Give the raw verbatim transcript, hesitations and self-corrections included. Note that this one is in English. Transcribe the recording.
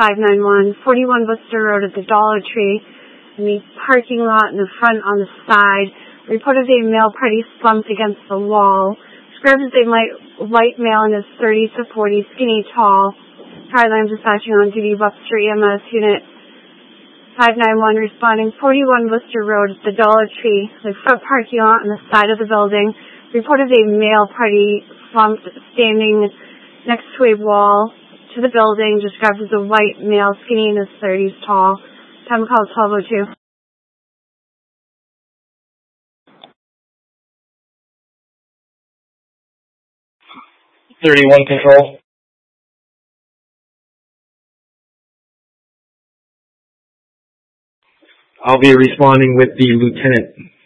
five nine one, forty-one Worcester Road at the Dollar Tree, in the parking lot in the front on the side. Reported a male party slumped against the wall. Described as a light, white male in his thirties to forties, skinny, tall. Highline dispatching on duty, Webster E M S Unit five nine one responding, forty-one Worcester Road at the Dollar Tree, the front parking lot on the side of the building. Reported a male party slumped standing next to a wall to the building, described as a white male, skinny, in his thirties, tall. Time call twelve oh two. thirty-one control. I'll be responding with the lieutenant.